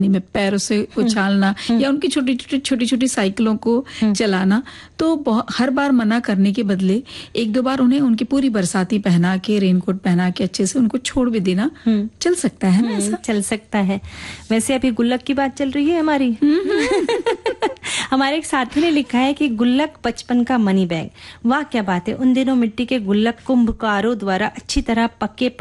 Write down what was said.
में पैरों से उछालना या उनकी छोटी छोटी साइकिलों को चलाना, तो हर बार मना करने के बदले एक दो बार उन्हें उनकी पूरी बरसाती पहना के, रेनकोट पहना के अच्छे से उनको छोड़ भी देना चल सकता है ना? ऐसा चल सकता है। वैसे अभी गुल्लक की बात चल रही है हमारी। हमारे एक साथी ने लिखा है कि गुल्लक बचपन का मनी बैग। वाह क्या बात है। उन दिनों मिट्टी के गुल्लक कुंभकारों द्वारा अच्छी तरह पक्के